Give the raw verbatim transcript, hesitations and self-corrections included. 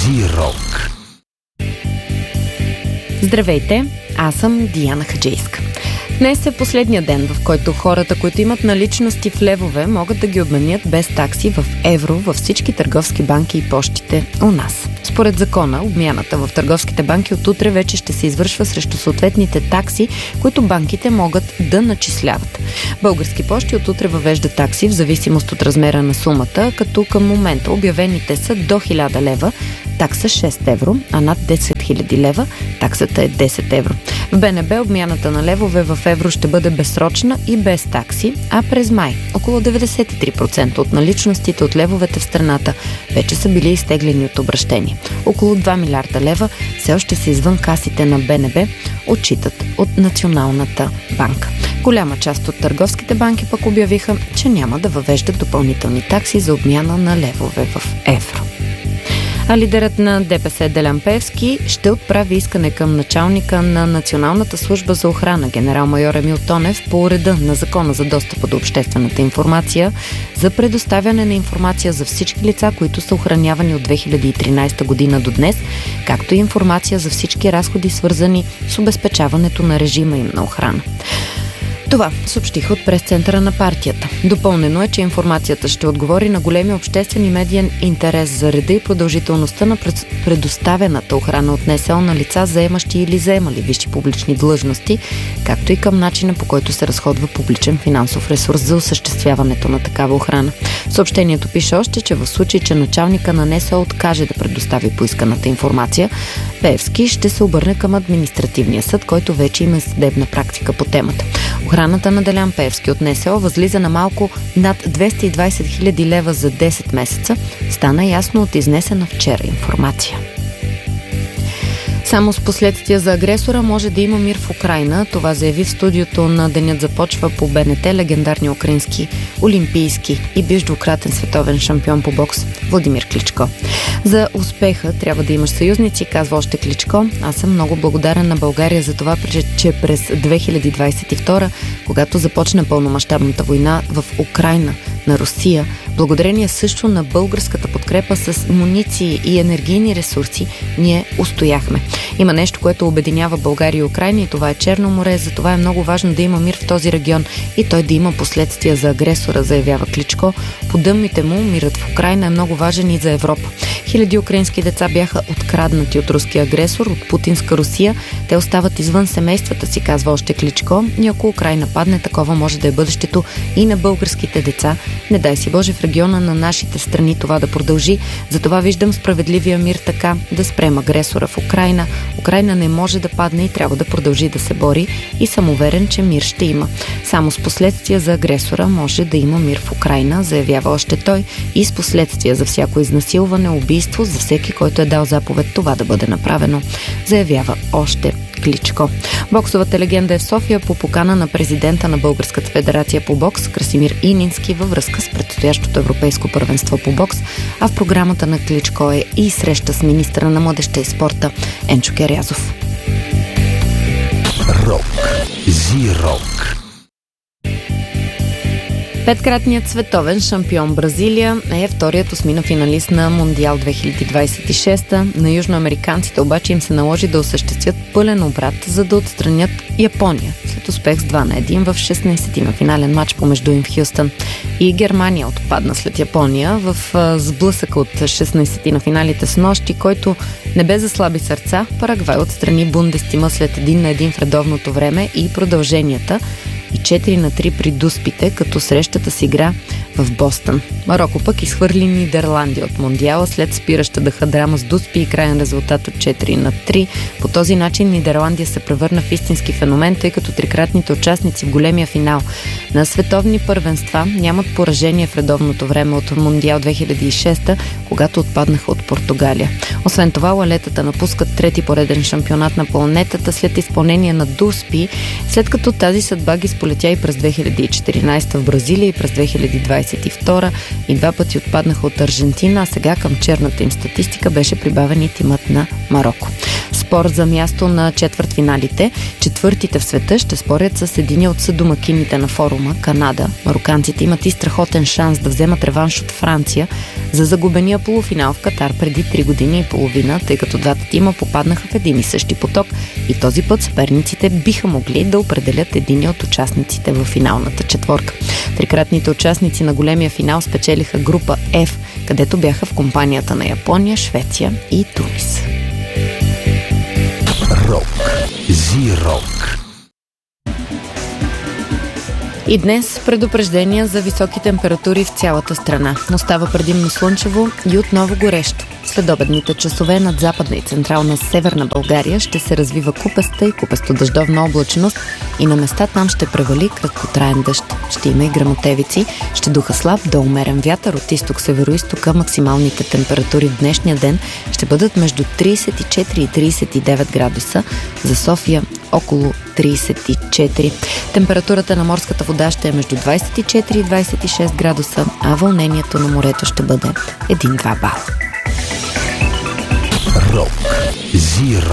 Зирок. Здравейте, аз съм Диана Хаджийска. Днес е последния ден, в който хората, които имат наличности в левове, могат да ги обменят без такси в евро във всички търговски банки и пощите у нас. Според закона, обмяната в търговските банки от утре вече ще се извършва срещу съответните такси, които банките могат да начисляват. Български пощи от утре въвеждат такси в зависимост от размера на сумата, като към момента обявените са до хиляда лева, такса шест евро, а над десет хиляди лева таксата е десет евро. В БНБ обмяната на левове в евро ще бъде безсрочна и без такси, а през май около деветдесет и три процента от наличностите от левовете в страната вече са били изтеглени от обращение. Около два милиарда лева все още са извън касите на БНБ, отчитат от Националната банка. Голяма част от търговските банки пък обявиха, че няма да въвеждат допълнителни такси за обмяна на левове в евро. А лидерът на ДПС Делян Пеевски ще отправи искане към началника на Националната служба за охрана генерал-майор Емил Тонев по реда на Закона за достъпа до обществената информация за предоставяне на информация за всички лица, които са охранявани от две хиляди и тринадесета година до днес, както и информация за всички разходи, свързани с обезпечаването на режима им на охрана. Това съобщиха от прес-центъра на партията. Допълнено е, че информацията ще отговори на големи обществен и медиен интерес за реда и продължителността на предоставената охрана от НСО на лица, заемащи или заемали висши публични длъжности, както и към начина, по който се разходва публичен финансов ресурс за осъществяването на такава охрана. Съобщението пише още, че в случай, че началника на НСО откаже да предостави поисканата информация, Пеевски ще се обърне към административния съд, който вече има съдебна практика по темата. Охраната на Делян Пеевски от НСО възлиза на малко над двеста и двадесет хиляди лева за десет месеца, стана ясно от изнесена вчера информация. Само с последствия за агресора може да има мир в Украйна. Това заяви в студиото на Денят започва по БНТ легендарния украински олимпийски и бивш двукратен световен шампион по бокс Владимир Кличко. За успеха трябва да имаш съюзници, казва още Кличко. Аз съм много благодарен на България за това, че през две хиляди двадесет и втора, когато започна пълномащабната война в Украйна на Русия, благодарение също на българската подкрепа с муниции и енергийни ресурси, ние устояхме. Има нещо, което обединява България и Украйна, и това е Черно море. Затова е много важно да има мир в този регион и той да има последствия за агресора, заявява Кличко. По дъмите му мирът в Украйна е много важен и за Европа. Хиляди украински деца бяха откраднати от руския агресор, от путинска Русия. Те остават извън семействата си, казва още Кличко. И ако Украйна падне, такова може да е бъдещето и на българските деца. Не дай си Боже в региона на нашите страни това да продължи. Затова виждам справедливия мир така, да спрем агресора в Украйна. Украйна не може да падне и трябва да продължи да се бори и съм уверен, че мир ще има. Само с последствия за агресора може да има мир в Украйна, заявява още той, и с последствия за всяко изнасилване, убийство, за всеки, който е дал заповед това да бъде направено, заявява още Кличко. Боксовата легенда е в София по покана на президента на Българската федерация по бокс Красимир Инински във връзка с предстоящото европейско първенство по бокс, а в програмата на Кличко е и среща с министъра на младежта и спорта Енчо Керязов. Рок. Зирок. Петкратният световен шампион Бразилия е вторият осмина финалист на Мондиал две хиляди двадесет и шеста. На южноамериканците обаче им се наложи да осъществят пълен обрат, за да отстранят Япония след успех с два на един в шестнадесети на финален матч помежду им в Хюстън. И Германия отпадна след Япония в сблъсъка от шестнадесети на финалите с нощи, който не бе за слаби сърца. Парагвай отстрани Бундестима след един на един в редовното време и продълженията и четири на три при дуспите, като срещата с игра в Бостън. Мароко пък изхвърли Нидерландия от Мондиала след спираща дъха драма с дуспи и крайен резултат от четири на три. По този начин Нидерландия се превърна в истински феномен, тъй като трикратните участници в големия финал на световни първенства нямат поражение в редовното време от Мондиал две хиляди и шеста, когато отпаднаха от Португалия. Освен това, лалетата напускат трети пореден шампионат на планетата след изпълнение на дуспи, след като тази съдба ги полетя и през две хиляди и четиринадесета в Бразилия и през две хиляди двадесет и втора и два пъти отпаднаха от Аржентина, а сега към черната им статистика беше прибавен и тимът на Мароко. спор за място на четвъртфиналите. Четвъртите в света ще спорят с един от съдомакините на форума – Канада. Мароканците имат и страхотен шанс да вземат реванш от Франция за загубения полуфинал в Катар преди три години и половина, тъй като двата тима попаднаха в един и същи поток и този път съперниците биха могли да определят един от участниците в финалната четворка. Трикратните участници на големия финал спечелиха група F, където бяха в компанията на Япония, Швеция и Тунис. Рок. Зи-рок. И днес предупреждения за високи температури в цялата страна. Остава предимно слънчево и отново горещо. Следобедните часове над западна и централна северна България ще се развива купеста и купесто-дъждовна облачност и на места там ще превали краткотраен дъжд. Ще има и гръмотевици, ще духа слаб до умерен вятър от изток-североистока. Максималните температури в днешния ден ще бъдат между трийсет и четири и трийсет и девет градуса, за София около трийсет и четири. Температурата на морската вода ще е между двайсет и четири и двайсет и шест градуса, а вълнението на морето ще бъде един-два бала. Рок. Зи-рок.